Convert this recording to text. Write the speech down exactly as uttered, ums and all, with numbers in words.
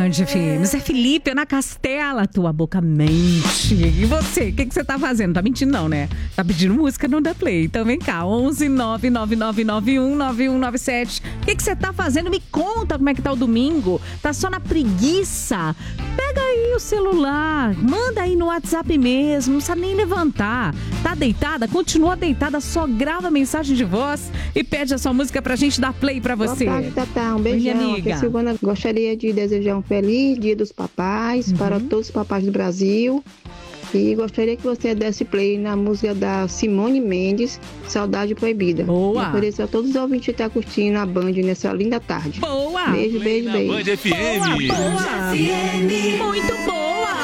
Band F M. Zé Felipe, Ana Castela, tua boca mente. E você, o que, que você tá fazendo? Tá mentindo não, né? Tá pedindo música, não dá play. Então vem cá, onze nove nove nove nove um nove um nove sete. O que, que você tá fazendo? Me conta como é que tá o domingo. Tá só na preguiça? Pega aí o celular, manda aí no WhatsApp mesmo, não precisa nem levantar. Tá deitada? Continua deitada, só grava mensagem de voz e pede a sua música pra gente dar play pra você. Boa tarde, Tatá. Um beijão. Oi, amiga. Aqui é a Silvana. Gostaria de desejar um feliz Dia dos Papais uhum. para todos os papais do Brasil. E gostaria que você desse play na música da Simone Mendes, Saudade Proibida. Boa! E oferecer a todos os ouvintes que estão curtindo a Band nessa linda tarde. Boa! Beijo, beijo, beijo. Band F M. Boa, boa. F M. Muito bom!